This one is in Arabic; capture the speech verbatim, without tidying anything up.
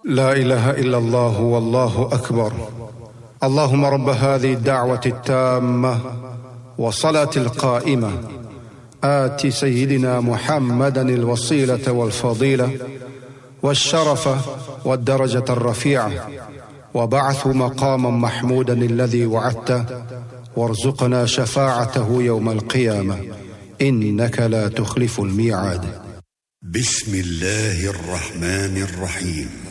لا إله إلا الله والله أكبر. اللهم رب هذه الدعوة التامة والصلاة القائمة آت سيدنا محمدا الوسيلة والفضيلة والشرف والدرجة الرفيعة وبعث مقاما محمودا الذي وعدته وارزقنا شفاعته يوم القيامة إنك لا تخلف الميعاد. بسم الله الرحمن الرحيم.